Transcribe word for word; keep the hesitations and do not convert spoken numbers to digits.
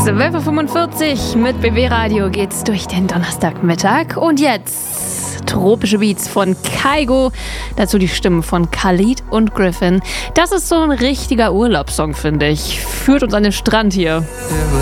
zwölf Uhr fünfundvierzig mit B W Radio geht's durch den Donnerstagmittag. Und jetzt tropische Beats von Kygo, dazu die Stimmen von Khalid und Griffin. Das ist so ein richtiger Urlaubssong, finde ich. Führt uns an den Strand hier.